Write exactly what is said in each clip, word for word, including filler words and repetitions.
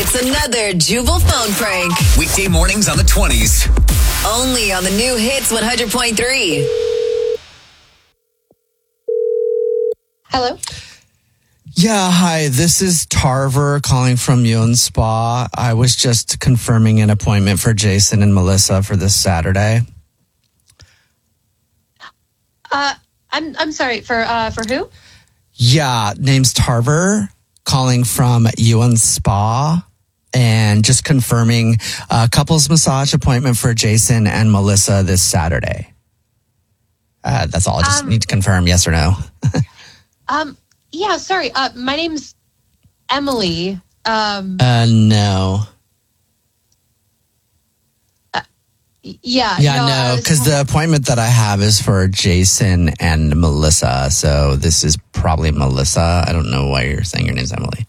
It's another Jubal phone prank. Weekday mornings on the twenties. Only on the new Hits one hundred point three. Hello? Yeah, hi. This is Tarver calling from Yun Spa. I was just confirming an appointment for Jason and Melissa for this Saturday. Uh, I'm I'm sorry, for uh for who? Yeah, name's Tarver, calling from Yun Spa, and just confirming a couples massage appointment for Jason and Melissa this Saturday. Uh, that's all. I just Um, need to confirm yes or no. Um, yeah, sorry. Uh, my name's Emily. Um, Uh, no. yeah. Yeah, I no, was- because the appointment that I have is for Jason and Melissa. So this is probably Melissa. I don't know why you're saying your name's Emily.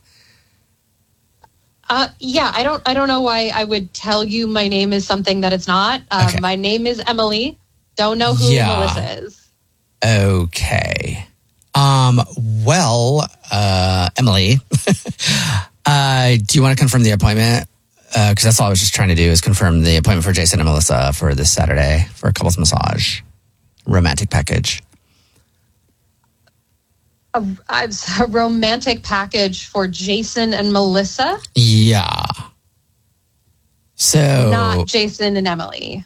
Uh, yeah, I don't I don't know why I would tell you my name is something that it's not. Um, Okay. My name is Emily. Don't know who Yeah. Melissa is. Okay. Um, well, uh, Emily, uh, do you want to confirm the appointment? Uh, cause that's all I was just trying to do is confirm the appointment for Jason and Melissa for this Saturday for a couples massage romantic package. A, a romantic package for Jason and Melissa, Yeah. So not Jason and Emily.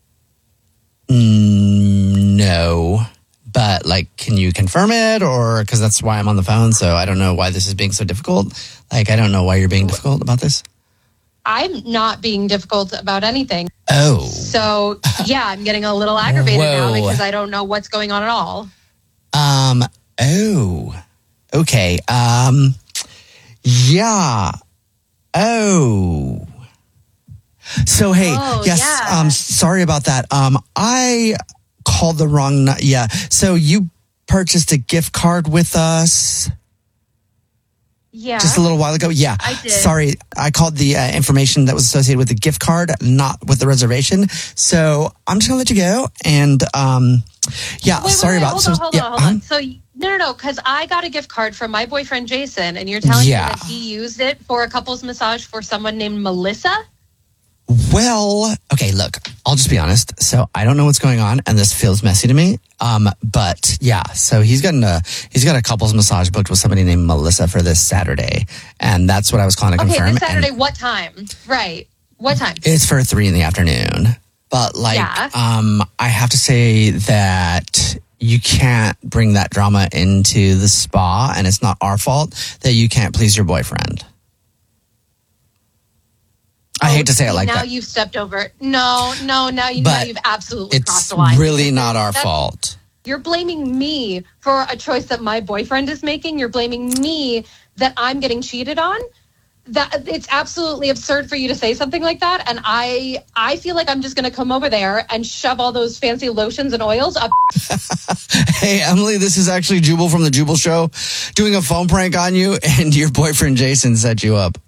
mm, no, but like, can you confirm it or, cause that's why I'm on the phone. So I don't know why this is being so difficult. Like, I don't know why you're being difficult about this. I'm not being difficult about anything. Oh. So, yeah, I'm getting a little aggravated now Whoa. because I don't know what's going on at all. Um, oh, okay. Um, yeah. Oh. So, hey, Oh, yes, yeah. um, sorry about that. Um, I called the wrong, nu- yeah. So you purchased a gift card with us Yeah. just a little while ago. Yeah. I did. Sorry. I called the uh, information that was associated with the gift card, not with the reservation. So I'm just gonna let you go. And, um, yeah, Wait, sorry wait, wait, about hold so, on, hold yeah, on, hold um, on. So, y- no, no, no, because I got a gift card from my boyfriend Jason, and you're telling Yeah. me that he used it for a couples massage for someone named Melissa? Well, okay, look, I'll just be honest. So I don't know what's going on and this feels messy to me. Um, but yeah, so he's gotten a, he's got a couples massage booked with somebody named Melissa for this Saturday. And that's what I was calling to Okay, confirm. this Saturday, And what time? Right. What time? it's for three in the afternoon. But like, Yeah. um, I have to say that you can't bring that drama into the spa and it's not our fault that you can't please your boyfriend. I hate to say it like now that. you've stepped over it. No, no, now you But know you've absolutely crossed It's the line. really not our That's- fault. You're blaming me for a choice that my boyfriend is making. You're blaming me that I'm getting cheated on. That it's absolutely absurd for you to say something like that. And I I feel like I'm just going to come over there and shove all those fancy lotions and oils up. Hey, Emily, this is actually Jubal from the Jubal Show doing a phone prank on you, and your boyfriend Jason set you up.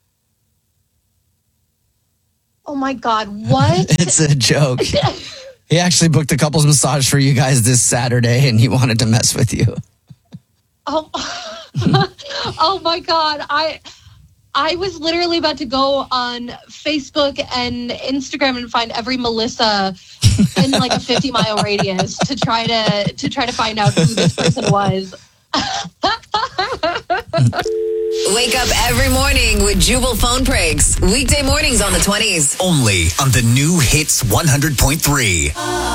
Oh my God, what? It's a joke. He actually booked a couples massage for you guys this Saturday, and he wanted to mess with you. Oh, oh my God. I I was literally about to go on Facebook and Instagram and find every Melissa in like a fifty mile radius to try to to try to find out who this person was. Wake up every morning with Jubal phone pranks. Weekday mornings on the twenties. Only on the new Hits one hundred point three.